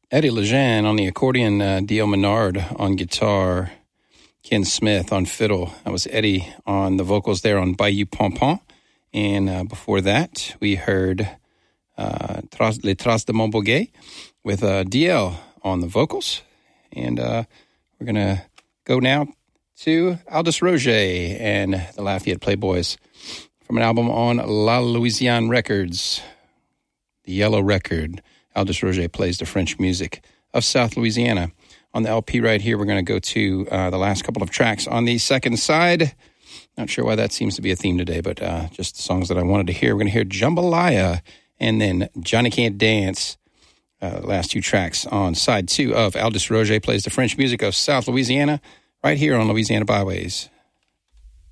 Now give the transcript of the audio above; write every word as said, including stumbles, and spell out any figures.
Eddie Lejeune on the accordion, uh, Dio Menard on guitar, Ken Smith on fiddle. That was Eddie on the vocals there on Bayou Pompon. And uh, before that, we heard uh, Les Traces de Montboguet with uh, D L on the vocals. And uh, we're going to go now to Aldous Roger and the Lafayette Playboys from an album on La Louisiane Records, the Yellow Record. Aldous Roger plays the French music of South Louisiana. On the L P right here, we're going to go to uh, the last couple of tracks on the second side. Not sure why that seems to be a theme today, but uh, just the songs that I wanted to hear. We're going to hear Jambalaya and then Johnny Can't Dance. Uh, last two tracks on side two of Aldous Roger plays the French music of South Louisiana right here on Louisiana Byways.